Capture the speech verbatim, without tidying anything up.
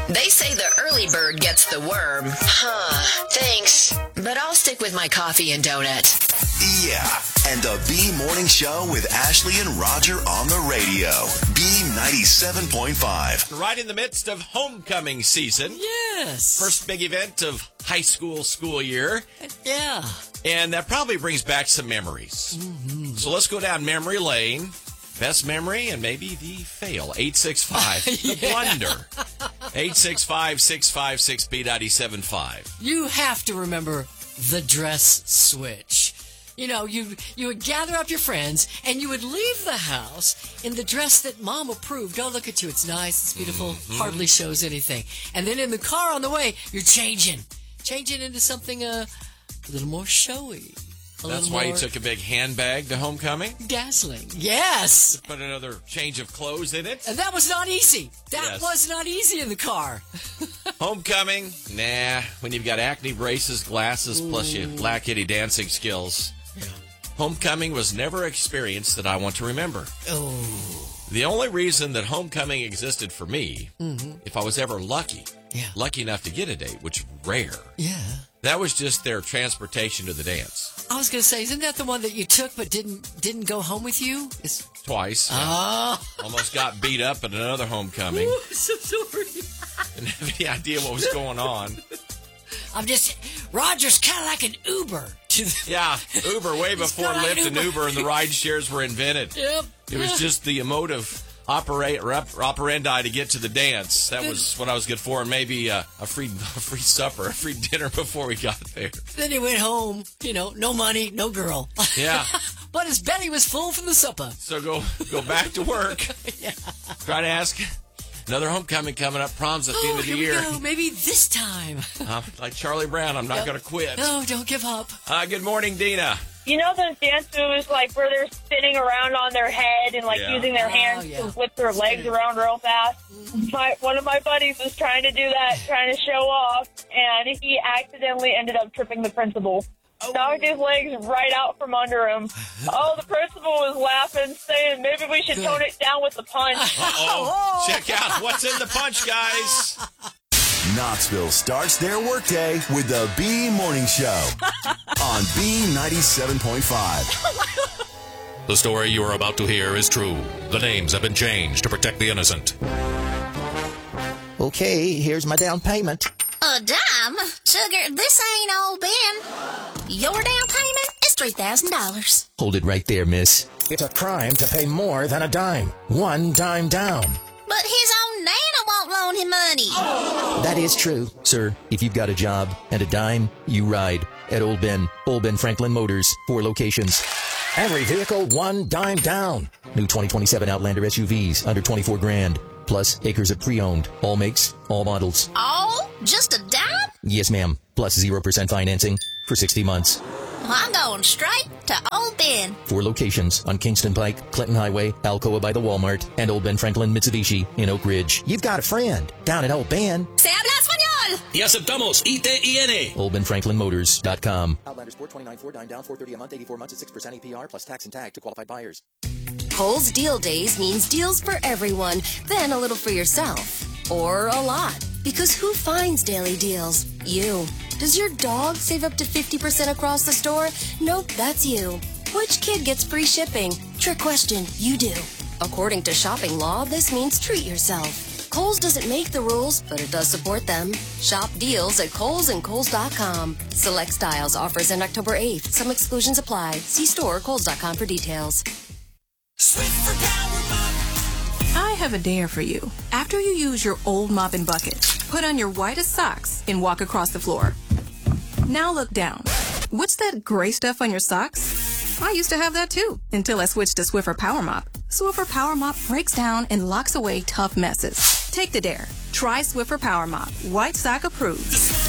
They say the early bird gets the worm. Huh, thanks. But I'll stick with my coffee and donut. Yeah, and the B Morning Show with Ashley and Roger on the radio. B ninety-seven point five. Right in the midst of homecoming season. Yes. First big event of high school school year. Yeah. And that probably brings back some memories. Mm-hmm. So let's go down memory lane. Best memory and maybe the fail. eight six five. The Yeah. blunder. eight six five, six five six, B ninety-seven point five. You have to remember the dress switch. You know, you you would gather up your friends, and you would leave the house in the dress that Mom approved. Oh, look at you. It's nice. It's beautiful. Mm-hmm. Hardly shows anything. And then in the car on the way, you're changing. Changing into something uh, a little more showy. A That's why you took a big handbag to homecoming? Dazzling. Yes. Put another change of clothes in it? And that was not easy. That Yes. was not easy in the car. Homecoming? Nah. When you've got acne braces, glasses, Ooh. plus you lack any dancing skills. Yeah. Homecoming was never an experience that I want to remember. Oh. The only reason that homecoming existed for me, mm-hmm. if I was ever lucky, yeah. lucky enough to get a date, which is rare, yeah, that was just their transportation to the dance. I was going to say, isn't that the one that you took but didn't didn't go home with you? It's... Twice. Oh. Yeah. Almost got beat up at another homecoming. Ooh, so sorry. Didn't have any idea what was going on. I'm just, Roger's kind of like an Uber. To the, yeah, Uber way before Lyft and Uber and the ride shares were invented. Yep. It was just the emotive operate, operandi to get to the dance. That was what I was good for, and maybe uh, a free a free supper, a free dinner before we got there. Then he went home, you know, no money, no girl. Yeah. But his belly was full from the supper. So go go back to work. Yeah. Try to ask. Another homecoming coming up, proms at the oh, end of the here year. We go. Maybe this time. uh, like Charlie Brown, I'm not yep. going to quit. No, don't give up. Uh, good morning, Dina. You know those dance moves like where they're spinning around on their head and like yeah. using their hands oh, yeah. to whip their legs around real fast? My, one of my buddies was trying to do that, trying to show off, and he accidentally ended up tripping the principal. Oh. Knocked his legs right out from under him. Oh, the principal was laughing, saying maybe we should Good. tone it down with the punch. Uh-oh. Check out what's in the punch, guys. Knoxville starts their workday with the B Morning Show on B ninety-seven point five. The story you are about to hear is true. The names have been changed to protect the innocent. Okay, here's my down payment. A dime? Sugar, this ain't old Ben. Your down payment is three thousand dollars. Hold it right there, miss. It's a crime to pay more than a dime. One dime down. But his own nana won't loan him money. Oh. That is true, sir. If you've got a job and a dime, you ride at Old Ben. Old Ben Franklin Motors. Four locations. Every vehicle, one dime down. New twenty twenty-seven Outlander S U Vs, under twenty-four grand. Plus acres of pre-owned. All makes, all models. Oh, just a dime? Yes, ma'am. Plus zero percent financing for sixty months. Well, I'm going straight to Old Ben. Four locations on Kingston Pike, Clinton Highway, Alcoa by the Walmart, and Old Ben Franklin Mitsubishi in Oak Ridge. You've got a friend down at Old Ben. Se habla español. Y aceptamos I T I N. Old Ben Franklin Motors dot com. Outlanders four twenty-nine, four dime down, four thirty a month, eighty-four months at six percent A P R plus tax and tag to qualified buyers. Kohl's Deal Days means deals for everyone, then a little for yourself. Or a lot. Because who finds daily deals? You. Does your dog save up to fifty percent across the store? Nope, that's you. Which kid gets free shipping? Trick question, you do. According to shopping law, this means treat yourself. Kohl's doesn't make the rules, but it does support them. Shop deals at Kohl's and Kohl's dot com. Select styles offers end October eighth. Some exclusions apply. See store or Kohl's dot com for details. Swiffer Power Mop. I have a dare for you. After you use your old mopping bucket, put on your whitest socks and walk across the floor. Now look down. What's that gray stuff on your socks? I used to have that too, until I switched to Swiffer Power Mop. Swiffer Power Mop breaks down and locks away tough messes. Take the dare. Try Swiffer Power Mop. White sock approved.